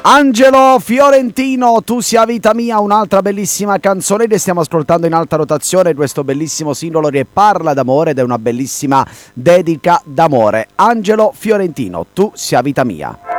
Angelo Fiorentino, Tu sia vita mia, un'altra bellissima canzone. E stiamo ascoltando in alta rotazione questo bellissimo singolo che parla d'amore ed è una bellissima dedica d'amore. Angelo Fiorentino, Tu sia vita mia.